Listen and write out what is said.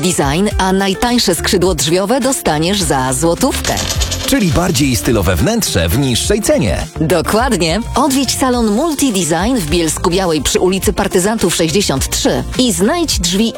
Multidesign, a najtańsze skrzydło drzwiowe dostaniesz za złotówkę. Czyli bardziej stylowe wnętrze w niższej cenie. Dokładnie. Odwiedź salon Multidesign w Bielsku Białej przy ulicy Partyzantów 63 i znajdź drzwi